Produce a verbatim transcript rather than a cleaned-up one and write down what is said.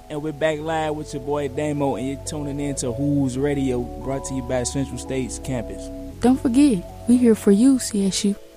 And we're back live with your boy Damo, and you're tuning in to Who's Radio, brought to you by Central State's campus. Don't forget, we here for you, C S U.